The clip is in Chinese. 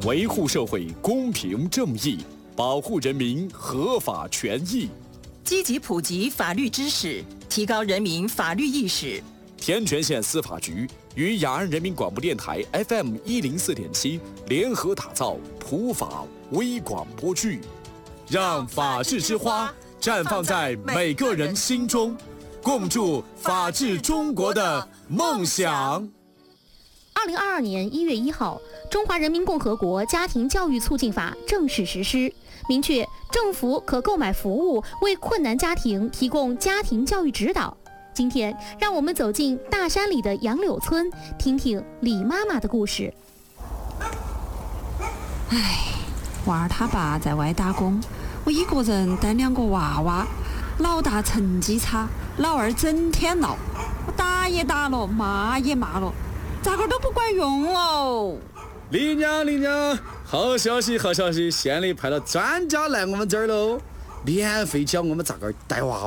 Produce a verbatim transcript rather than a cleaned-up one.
维护社会公平正义，保护人民合法权益， 积极普及法律知识，提高人民法律意识。 天全县司法局与雅安人民广播电台 F M 一零四点七联合打造普法微广播剧，让法治之花绽放在每个人心中，共筑法治中国的梦想。 二零二二年一月一号，《中华人民共和国家庭教育促进法》正式实施，明确政府可购买服务为困难家庭提供家庭教育指导。今天，让我们走进大山里的杨柳村，听听李妈妈的故事。 唉，娃儿他爸在外打工，我一个人带两个娃娃，老大成绩差，老二整天闹，我打也打了，骂也骂了，咋个都不管用哦。 李娘，李娘，好消息，好消息！县里派了专家来我们这儿喽，免费教我们咋个带娃